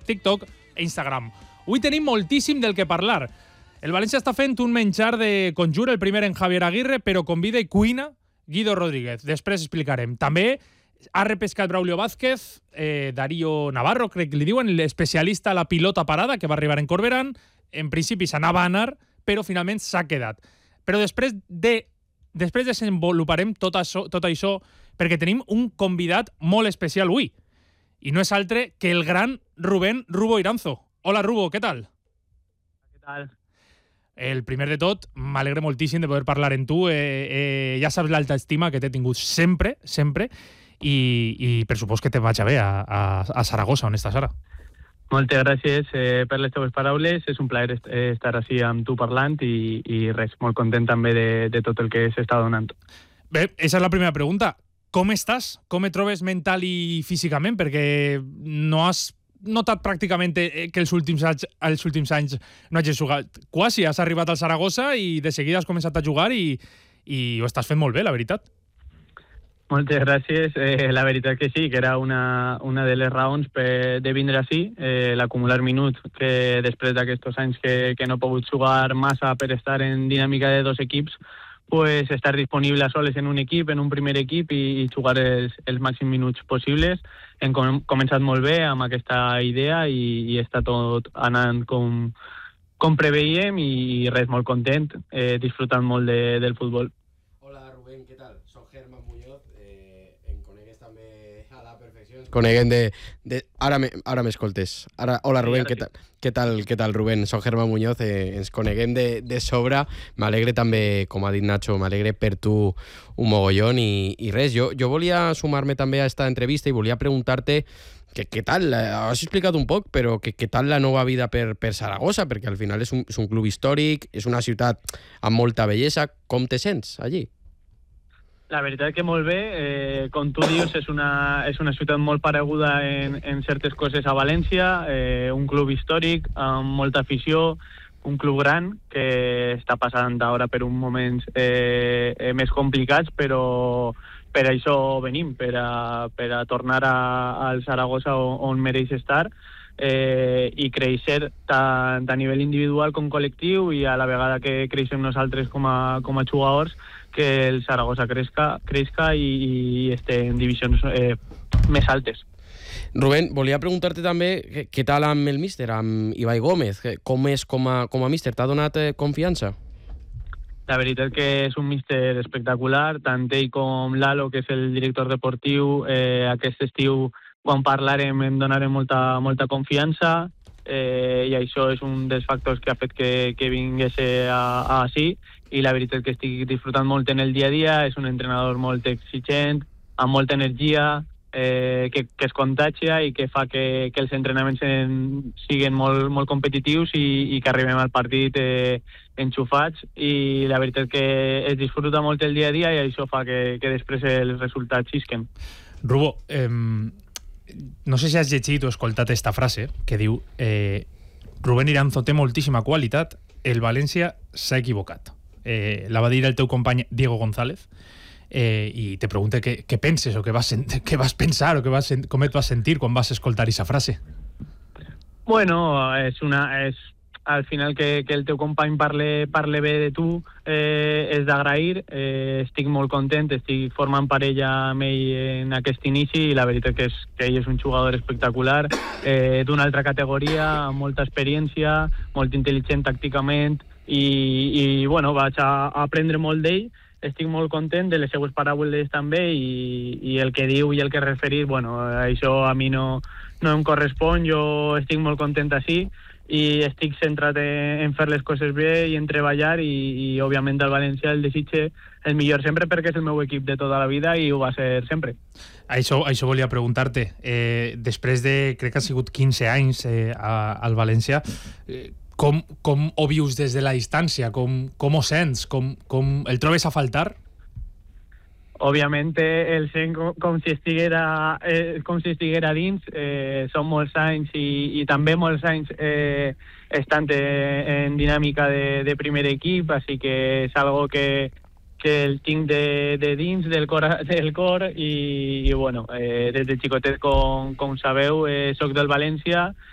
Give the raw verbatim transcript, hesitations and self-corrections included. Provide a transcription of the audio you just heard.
TikTok i Instagram. Avui tenim moltíssim del que parlar. El València està fent un menjar de conjur, el primer en Javier Aguirre, però convida i cuina Guido Rodríguez. Després explicarem. També ha repescat Braulio Vázquez, eh, Darío Navarro, crec que li diuen, l'especialista a la pilota parada, que va arribar en Corberán. En principi s'anava a anar, però finalment s'ha quedat. Però després de després desenvoluparem tot això, tot això perquè tenim un convidat molt especial avui. I no és altre que el gran Rubén Rubo Iranzo. Hola, Rubo, què tal? Què tal? El primer de tot, m'alegre moltíssim de poder parlar amb tu. Eh, eh, ja saps l'alta estima que t'he tingut sempre, sempre, i, i per supòs que te vaig a bé a, a, a Saragossa, on estàs ara. Moltes gràcies eh, per les teves paraules. És un plaer est estar així amb tu parlant i, i res, molt content també de, de tot el que s'està donant. Bé, aquesta és la primera pregunta. Com estàs? Com et trobes mental i físicament? Perquè no has notat pràcticament que els últims anys, els últims anys no hagis jugat. Quasi has arribat al Saragossa i de seguida has començat a jugar i, i ho estàs fent molt bé, la veritat. Moltes gràcies. Eh, la veritat que sí, que era una, una de les raons per, de vindre així, eh, l'acumular minuts, que després d'aquests anys que, que no he pogut jugar massa per estar en dinàmica de dos equips, pues estar disponible a soles en un equip, en un primer equip i, i jugar els, els màxims minuts possibles. Hem com, començat molt bé amb aquesta idea i, i està tot anant com, com preveiem i res, molt content, eh, disfrutant molt de, del futbol. Hola Rubén, què tal? Soc Germán Muñoz, eh, em conegues també a la perfecció. Ens coneguem de... de... Ara m'escoltes. Ara... Hola Rubén, sí, què tal? Què tal, què tal Rubén? Soc Germán Muñoz, eh, ens coneguem de, de sobre. M'alegre també, com ha dit Nacho, m'alegre per tu un mogollón i, i res, jo, jo volia sumar-me també a esta entrevista i volia preguntar-te que, què tal, has explicat un poc, però que, què tal la nova vida per, per Saragossa, perquè al final és un, és un club històric, és una ciutat amb molta bellesa. Com te sents allí? La veritat que molt bé, eh, com tu dius, és una, és una ciutat molt pareguda en, en certes coses a València, eh, un club històric amb molta afició, un club gran que està passant ara per uns moments eh, eh, més complicats, però per això venim, per a, per a tornar a, al Saragossa on, on mereix estar eh, i créixer tant a nivell individual com col·lectiu i a la vegada que creixem nosaltres com a, com a jugadors, que el Saragossa crezca, crezca i, i esté en divisions eh, més altes. Rubén, volia preguntar-te també què, què tal amb el míster, amb Ibai Gómez, com és com a, com a míster, t'ha donat eh, confiança? La veritat que és un míster espectacular, tant ell com Lalo, que és el director deportiu, eh, aquest estiu quan parlarem em donarem molta, molta confiança, eh, i això és un dels factors que ha fet que, que vingués a, a així, i la veritat que estic disfrutant molt en el dia a dia. És un entrenador molt exigent, amb molta energia, eh, que, que es contagia i que fa que, que els entrenaments en, siguin molt, molt competitius i, i que arribem al partit eh, enxufats, i la veritat que es disfruta molt el dia a dia i això fa que, que després els resultats xisquen. Rubo, eh, no sé si has llegit o escoltat esta frase que diu eh, Rubén Iranzo té moltíssima qualitat, el València s'ha equivocat. Eh, la va dir el teu company Diego González, eh, i te pregunte què, què penses o què vas, què vas pensar o què vas, com et vas sentir quan vas escoltar aquesta frase. Bueno, és una, és, al final que, que el teu company parle, parle bé de tu eh, és d'agrair. Eh, estic molt content, estic formant parella amb ell en aquest inici i la veritat que, és, que ell és un jugador espectacular, eh, d'una altra categoria, amb molta experiència, molt intel·ligent tàcticament, i, i bueno, vaig a, a aprendre molt d'ell. Estic molt content de les seues paraules també i, i el que diu i el que referir, bueno, això a mi no, no em correspon. Jo estic molt content així i estic centrat en, en fer les coses bé i en treballar i, i òbviament el València el desitge el millor sempre perquè és el meu equip de tota la vida i ho va ser sempre. Això, això volia preguntar-te. Eh, després de, crec que ha sigut quinze anys eh, a, al València, eh, Com, com ho vius des de la distància? Com, com ho sents? Com, com el trobes a faltar? Òbviament el sent com, com si estiguera eh, com si estiguera dins. Eh, són molts anys i, i també molts anys eh, estant en dinàmica de, de primer equip, així que és algo que, que el tinc de, de dins del cor, del cor i, i bueno, eh, des de xicotet com, com sabeu eh, soc del València